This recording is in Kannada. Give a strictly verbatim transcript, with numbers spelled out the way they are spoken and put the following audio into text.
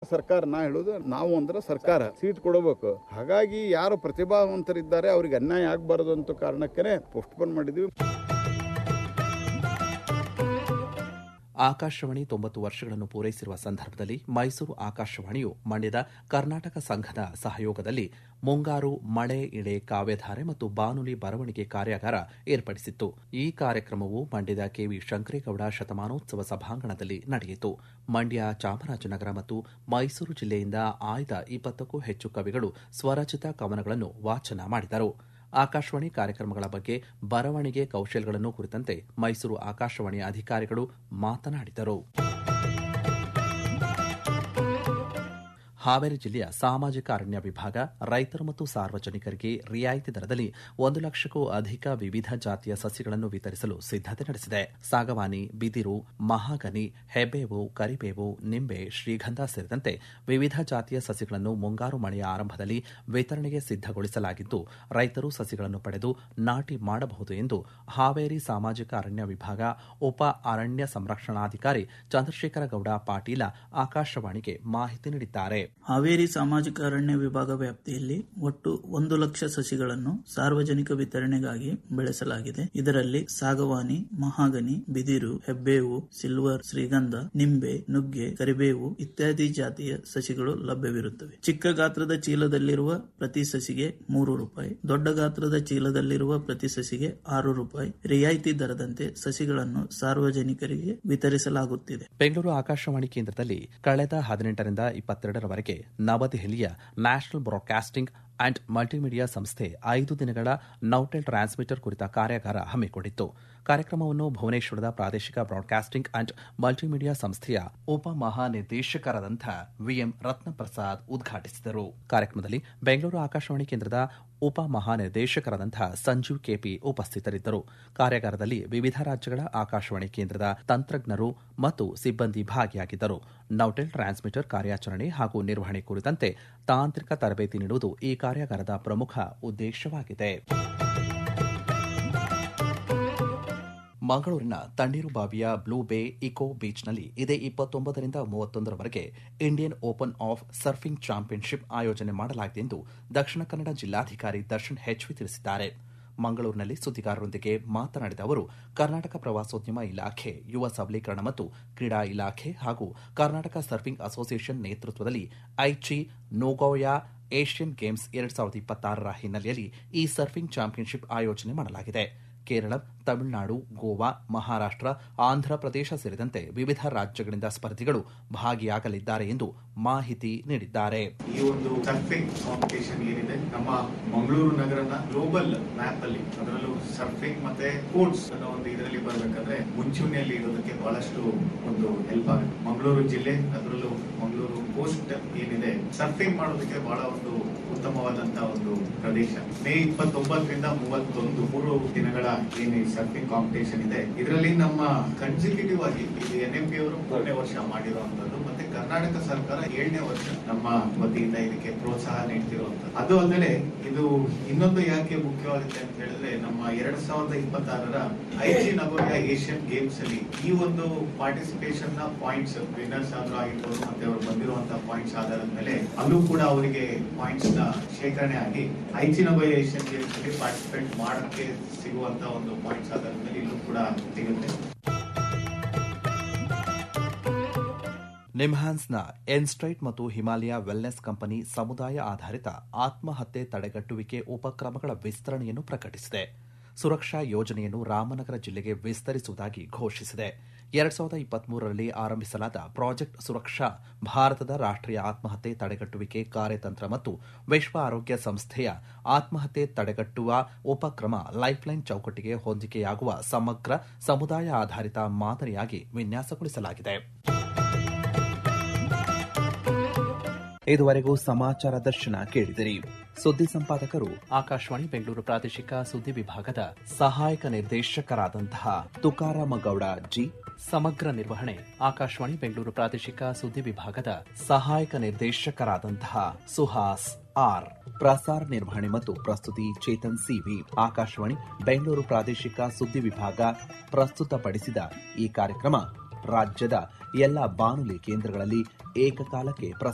ಸರ್ಕಾರ ನಾ ಹೇಳೋದು ನಾವು ಅಂದ್ರೆ ಸರ್ಕಾರ ಸೀಟ್ ಕೊಡಬೇಕು. ಹಾಗಾಗಿ ಯಾರು ಪ್ರತಿಭಾವಂತರಿದ್ದಾರೆ ಅವ್ರಿಗೆ ಅನ್ಯಾಯ ಆಗಬಾರದು ಅಂತ ಕಾರಣಕ್ಕೆ ಪೋಸ್ಟ್ಪೋನ್ ಮಾಡಿದ್ವಿ. ಆಕಾಶವಾಣಿ ತೊಂಬತ್ತು ವರ್ಷಗಳನ್ನು ಪೂರೈಸಿರುವ ಸಂದರ್ಭದಲ್ಲಿ ಮೈಸೂರು ಆಕಾಶವಾಣಿಯು ಮಂಡ್ಯದ ಕರ್ನಾಟಕ ಸಂಘದ ಸಹಯೋಗದಲ್ಲಿ ಮುಂಗಾರು ಮಳೆ ಇಳೆ ಕಾವ್ಯಧಾರೆ ಮತ್ತು ಬಾನುಲಿ ಬರವಣಿಗೆ ಕಾರ್ಯಾಗಾರ ಏರ್ಪಡಿಸಿತ್ತು. ಈ ಕಾರ್ಯಕ್ರಮವು ಮಂಡ್ಯದ ಕೆವಿ ಶಂಕರೇಗೌಡ ಶತಮಾನೋತ್ಸವ ಸಭಾಂಗಣದಲ್ಲಿ ನಡೆಯಿತು. ಮಂಡ್ಯ, ಚಾಮರಾಜನಗರ ಮತ್ತು ಮೈಸೂರು ಜಿಲ್ಲೆಯಿಂದ ಆಯ್ದ ಇಪ್ಪತ್ತಕ್ಕೂ ಹೆಚ್ಚು ಕವಿಗಳು ಸ್ವರಚಿತ ಕವನಗಳನ್ನು ವಾಚನ ಮಾಡಿದರು. ಆಕಾಶವಾಣಿ ಕಾರ್ಯಕ್ರಮಗಳ ಬಗ್ಗೆ ಬರವಣಿಗೆ ಕೌಶಲ್ಯಗಳನ್ನು ಕುರಿತಂತೆ ಮೈಸೂರು ಆಕಾಶವಾಣಿಯ ಅಧಿಕಾರಿಗಳು ಮಾತನಾಡಿದರು. ಹಾವೇರಿ ಜಿಲ್ಲೆಯ ಸಾಮಾಜಿಕ ಅರಣ್ಯ ವಿಭಾಗ ರೈತರು ಮತ್ತು ಸಾರ್ವಜನಿಕರಿಗೆ ರಿಯಾಯಿತಿ ದರದಲ್ಲಿ ಒಂದು ಲಕ್ಷಕ್ಕೂ ಅಧಿಕ ವಿವಿಧ ಜಾತಿಯ ಸಸಿಗಳನ್ನು ವಿತರಿಸಲು ಸಿದ್ದತೆ ನಡೆಸಿದೆ. ಸಾಗವಾನಿ, ಬಿದಿರು, ಮಹಾಗನಿ, ಹೆಬ್ಬೇವು, ಕರಿಬೇವು, ನಿಂಬೆ, ಶ್ರೀಗಂಧ ಸೇರಿದಂತೆ ವಿವಿಧ ಜಾತಿಯ ಸಸಿಗಳನ್ನು ಮುಂಗಾರು ಮಳೆಯ ಆರಂಭದಲ್ಲಿ ವಿತರಣೆಗೆ ಸಿದ್ದಗೊಳಿಸಲಾಗಿದ್ದು, ರೈತರು ಸಸಿಗಳನ್ನು ಪಡೆದು ನಾಟಿ ಮಾಡಬಹುದು ಎಂದು ಹಾವೇರಿ ಸಾಮಾಜಿಕ ಅರಣ್ಯ ವಿಭಾಗ ಉಪ ಅರಣ್ಯ ಸಂರಕ್ಷಣಾಧಿಕಾರಿ ಚಂದ್ರಶೇಖರ ಗೌಡ ಪಾಟೀಲ ಆಕಾಶವಾಣಿಗೆ ಮಾಹಿತಿ ನೀಡಿದ್ದಾರೆ. ಹಾವೇರಿ ಸಾಮಾಜಿಕ ಅರಣ್ಯ ವಿಭಾಗ ವ್ಯಾಪ್ತಿಯಲ್ಲಿ ಒಟ್ಟು ಒಂದು ಲಕ್ಷ ಸಸಿಗಳನ್ನು ಸಾರ್ವಜನಿಕ ವಿತರಣೆಗಾಗಿ ಬೆಳೆಸಲಾಗಿದೆ. ಇದರಲ್ಲಿ ಸಾಗವಾನಿ, ಮಹಾಗನಿ, ಬಿದಿರು, ಹೆಬ್ಬೇವು, ಸಿಲ್ವರ್, ಶ್ರೀಗಂಧ, ನಿಂಬೆ, ನುಗ್ಗೆ, ಕರಿಬೇವು ಇತ್ಯಾದಿ ಜಾತಿಯ ಸಸಿಗಳು ಲಭ್ಯವಿರುತ್ತವೆ. ಚಿಕ್ಕ ಗಾತ್ರದ ಚೀಲದಲ್ಲಿರುವ ಪ್ರತಿ ಸಸಿಗೆ ಮೂರು ರೂಪಾಯಿ, ದೊಡ್ಡ ಗಾತ್ರದ ಚೀಲದಲ್ಲಿರುವ ಪ್ರತಿ ಸಸಿಗೆ ಆರು ರೂಪಾಯಿ ರಿಯಾಯಿತಿ ದರದಂತೆ ಸಸಿಗಳನ್ನು ಸಾರ್ವಜನಿಕರಿಗೆ ವಿತರಿಸಲಾಗುತ್ತಿದೆ. ಬೆಂಗಳೂರು ಆಕಾಶವಾಣಿ ಕೇಂದ್ರದಲ್ಲಿ ಕಳೆದ ಹದಿನೆಂಟರಿಂದ ಇಪ್ಪತ್ತೆರಡರವರೆಗೆ ನವದೆಹಲಿಯ ನ್ಯಾಷನಲ್ ಬ್ರಾಡ್ಕಾಸ್ಟಿಂಗ್ ಅಂಡ್ ಮಲ್ಟಿಮೀಡಿಯಾ ಸಂಸ್ಥೆ ಐದು ದಿನಗಳ ನೌಟೆಲ್ ಟ್ರಾನ್ಸ್ಮಿಟರ್ ಕುರಿತ ಕಾರ್ಯಾಗಾರ ಹಮ್ಮಿಕೊಂಡಿತ್ತು. ಕಾರ್ಯಕ್ರಮವನ್ನು ಭುವನೇಶ್ವರದ ಪ್ರಾದೇಶಿಕ ಬ್ರಾಡ್ಕಾಸ್ಟಿಂಗ್ ಅಂಡ್ ಮಲ್ಟಿಮೀಡಿಯಾ ಸಂಸ್ಥೆಯ ಉಪ ಮಹಾನಿರ್ದೇಶಕರಾದಂಥ ವಿಎಂ ರತ್ನಪ್ರಸಾದ್ ಉದ್ಘಾಟಿಸಿದರು. ಕಾರ್ಯಕ್ರಮದಲ್ಲಿ ಬೆಂಗಳೂರು ಆಕಾಶವಾಣಿ ಕೇಂದ್ರದ ಉಪ ಮಹಾನಿರ್ದೇಶಕರಾದಂಥ ಸಂಜೀವ್ ಕೆಪಿ ಉಪಸ್ಥಿತರಿದ್ದರು. ಕಾರ್ಯಾಗಾರದಲ್ಲಿ ವಿವಿಧ ರಾಜ್ಯಗಳ ಆಕಾಶವಾಣಿ ಕೇಂದ್ರದ ತಂತ್ರಜ್ಞರು ಮತ್ತು ಸಿಬ್ಬಂದಿ ಭಾಗಿಯಾಗಿದ್ದರು. ನೌಟೆಲ್ ಟ್ರಾನ್ಸ್ಮಿಟರ್ ಕಾರ್ಯಾಚರಣೆ ಹಾಗೂ ನಿರ್ವಹಣೆ ಕುರಿತಂತೆ ತಾಂತ್ರಿಕ ತರಬೇತಿ ನೀಡುವುದು ಈ ಕಾರ್ಯಾಗಾರದ ಪ್ರಮುಖ ಉದ್ದೇಶವಾಗಿದೆ. ಮಂಗಳೂರಿನ ತಣ್ಣೀರುಬಾವಿಯ ಬ್ಲೂ ಬೇ ಇಕೋ ಬೀಚ್ನಲ್ಲಿ ಇದೇ ಇಪ್ಪತ್ತೊಂಬತ್ತರಿಂದ ಮೂವತ್ತೊಂದರವರೆಗೆ Indian open of surfing championship ಆಯೋಜನೆ ಮಾಡಲಾಗಿದೆ ಎಂದು ದಕ್ಷಿಣ ಕನ್ನಡ ಜಿಲ್ಲಾಧಿಕಾರಿ ದರ್ಶನ್ ಹೆಚ್ವಿ ತಿಳಿಸಿದ್ದಾರೆ. ಮಂಗಳೂರಿನಲ್ಲಿ ಸುದ್ದಿಗಾರರೊಂದಿಗೆ ಮಾತನಾಡಿದ ಅವರು, ಕರ್ನಾಟಕ ಪ್ರವಾಸೋದ್ಯಮ ಇಲಾಖೆ, ಯುವ ಸಬಲೀಕರಣ ಮತ್ತು ಕ್ರೀಡಾ ಇಲಾಖೆ ಹಾಗೂ ಕರ್ನಾಟಕ ಸರ್ಫಿಂಗ್ ಅಸೋಸಿಯೇಷನ್ ನೇತೃತ್ವದಲ್ಲಿ ಐಚಿ ನೋಗೋಯಾ ಏಷ್ಯನ್ ಗೇಮ್ಸ್ ಎರಡ್ ಸಾವಿರದ ಇಪ್ಪತ್ತಾರರ ಹಿನ್ನೆಲೆಯಲ್ಲಿ ಈ ಸರ್ಫಿಂಗ್ ಚಾಂಪಿಯನ್ಶಿಪ್ ಆಯೋಜನೆ ಮಾಡಲಾಗಿದೆ. ಕೇರಳ, ತಮಿಳುನಾಡು, ಗೋವಾ, ಮಹಾರಾಷ್ಟ್ರ, ಆಂಧ್ರಪ್ರದೇಶ ಸೇರಿದಂತೆ ವಿವಿಧ ರಾಜ್ಯಗಳಿಂದ ಸ್ಪರ್ಧಿಗಳು ಭಾಗಿಯಾಗಲಿದ್ದಾರೆ ಎಂದು ಮಾಹಿತಿ ನೀಡಿದ್ದಾರೆ. ಈ ಒಂದು ಸರ್ಫಿಂಗ್ ಕಾಂಪಿಟೇಷನ್ ಏನಿದೆ ನಮ್ಮ ಮಂಗಳೂರು ನಗರನ ಗ್ಲೋಬಲ್ ಮ್ಯಾಪ್ ಅಲ್ಲಿ, ಅದರಲ್ಲೂ ಸರ್ಫಿಂಗ್ ಮತ್ತೆ ಸ್ಪೋರ್ಟ್ಸ್ ಅನ್ನೋ ಒಂದು ಇದರಲ್ಲಿ ಬರಬೇಕಂದ್ರೆ ಮುಂಚೂಣಿಯಲ್ಲಿ ಇರೋದಕ್ಕೆ ಬಹಳಷ್ಟು ಒಂದು ಹೆಲ್ಪ್ ಆಗುತ್ತೆ. ಮಂಗಳೂರು ಜಿಲ್ಲೆ, ಅದರಲ್ಲೂ ಮಂಗಳೂರು ಕೋಸ್ಟ್ ಏನಿದೆ, ಸರ್ಫಿಂಗ್ ಮಾಡೋದಕ್ಕೆ ಬಹಳ ಒಂದು ಉತ್ತಮವಾದಂತಹ ಒಂದು ಪ್ರದೇಶ. ಮೇ ಇಪ್ಪತ್ತೊಂಬತ್ತರಿಂದ ಮೂವತ್ತೊಂದು ಮೂರು ದಿನಗಳ ಏನು ಸರ್ಫಿಂಗ್ ಕಾಂಪಿಟೇಷನ್ ಇದೆ, ಇದರಲ್ಲಿ ನಮ್ಮ ಕನ್ಸಿಕ್ಯೂಟಿವ್ ಆಗಿ ಇದು ಎನ್ ಎಂ ಪಿ ಅವರು ಮೂರನೇ ವರ್ಷ ಮಾಡಿರುವಂತದ್ದು, ಮತ್ತೆ ಕರ್ನಾಟಕ ಸರ್ಕಾರ ಏಳನೇ ವರ್ಷ ನಮ್ಮ ವತಿಯಿಂದ ಇದಕ್ಕೆ ಪ್ರೋತ್ಸಾಹ ನೀಡ್ತಿರುವಂತದ್ದು. ಅದು ಅಲ್ಲದೆ ಇದು ಇನ್ನೊಂದು ಯಾಕೆ ಮುಖ್ಯವಾಗುತ್ತೆ ಅಂತ ಹೇಳಿದ್ರೆ, ನಮ್ಮ ಎರಡ್ ಸಾವಿರದ ಇಪ್ಪತ್ತಾರರ ಐಚಿ ನಗೋಯಾ ಏಷ್ಯನ್ ಗೇಮ್ಸ್ ಅಲ್ಲಿ ಈ ಒಂದು ಪಾರ್ಟಿಸಿಪೇಷನ್ ನ ಪಾಯಿಂಟ್ಸ್ ವಿನ್ನರ್ಸ್ ಆದ್ರೂ ಆಗಿರ್ಬೋದು, ಮತ್ತೆ ಅವರು ಬಂದಿರುವಂತಹ ಪಾಯಿಂಟ್ಸ್ ಆಧಾರದ ಮೇಲೆ ಅಲ್ಲೂ ಕೂಡ ಅವರಿಗೆ ಪಾಯಿಂಟ್ಸ್ ನ ಶೇಖರಣೆ ಆಗಿ ಐಚಿ ನಗೋಯಾ ಏಷ್ಯನ್ ಗೇಮ್ಸ್ ಅಲ್ಲಿ ಪಾರ್ಟಿಸಿಪೇಟ್ ಮಾಡಕ್ಕೆ ಸಿಗುವಂತಹ ಒಂದು ಪಾಯಿಂಟ್ಸ್ ಆಧಾರದ ಮೇಲೆ ಇಲ್ಲೂ ಕೂಡ ಸಿಗುತ್ತೆ. ನಿಮ್ಹಾನ್ಸ್ನ ಎನ್ಸ್ಟ್ರೈಟ್ ಮತ್ತು ಹಿಮಾಲಯ ವೆಲ್ನೆಸ್ ಕಂಪನಿ ಸಮುದಾಯ ಆಧಾರಿತ ಆತ್ಮಹತ್ಯೆ ತಡೆಗಟ್ಟುವಿಕೆ ಉಪಕ್ರಮಗಳ ವಿಸ್ತರಣೆಯನ್ನು ಪ್ರಕಟಿಸಿದೆ. ಸುರಕ್ಷಾ ಯೋಜನೆಯನ್ನು ರಾಮನಗರ ಜಿಲ್ಲೆಗೆ ವಿಸ್ತರಿಸುವುದಾಗಿ ಘೋಷಿಸಿದೆ. ಎರಡ್ ಸಾವಿರದ ಇಪ್ಪತ್ಮೂರರಲ್ಲಿ ಆರಂಭಿಸಲಾದ ಪ್ರಾಜೆಕ್ಟ್ ಸುರಕ್ಷಾ ಭಾರತದ ರಾಷ್ಟ್ರೀಯ ಆತ್ಮಹತ್ಯೆ ತಡೆಗಟ್ಟುವಿಕೆ ಕಾರ್ಯತಂತ್ರ ಮತ್ತು ವಿಶ್ವ ಆರೋಗ್ಯ ಸಂಸ್ಥೆಯ ಆತ್ಮಹತ್ಯೆ ತಡೆಗಟ್ಟುವ ಉಪಕ್ರಮ ಲೈಫ್ಲೈನ್ ಚೌಕಟ್ಟಿಗೆ ಹೊಂದಿಕೆಯಾಗುವ ಸಮಗ್ರ ಸಮುದಾಯ ಆಧಾರಿತ ಮಾದರಿಯಾಗಿ ವಿನ್ಯಾಸಗೊಳಿಸಲಾಗಿದೆ. ಇದುವರೆಗೂ ಸಮಾಚಾರ ದರ್ಶನ ಕೇಳಿದಿರಿ. ಸುದ್ದಿ ಸಂಪಾದಕರು ಆಕಾಶವಾಣಿ ಬೆಂಗಳೂರು ಪ್ರಾದೇಶಿಕ ಸುದ್ದಿ ವಿಭಾಗದ ಸಹಾಯಕ ನಿರ್ದೇಶಕರಾದಂತಹ ತುಕಾರಾಮ ಗೌಡ ಜಿ. ಸಮಗ್ರ ನಿರ್ವಹಣೆ ಆಕಾಶವಾಣಿ ಬೆಂಗಳೂರು ಪ್ರಾದೇಶಿಕ ಸುದ್ದಿ ವಿಭಾಗದ ಸಹಾಯಕ ನಿರ್ದೇಶಕರಾದಂತಹ ಸುಹಾಸ್ ಆರ್. ಪ್ರಸಾರ ನಿರ್ವಹಣೆ ಮತ್ತು ಪ್ರಸ್ತುತಿ ಚೇತನ್ ಸಿವಿ. ಆಕಾಶವಾಣಿ ಬೆಂಗಳೂರು ಪ್ರಾದೇಶಿಕ ಸುದ್ದಿ ವಿಭಾಗ ಪ್ರಸ್ತುತಪಡಿಸಿದ ಈ ಕಾರ್ಯಕ್ರಮ ರಾಜ್ಯದ ಎಲ್ಲ ಬಾನುಲಿ ಕೇಂದ್ರಗಳಲ್ಲಿ ಏಕಕಾಲಕ್ಕೆ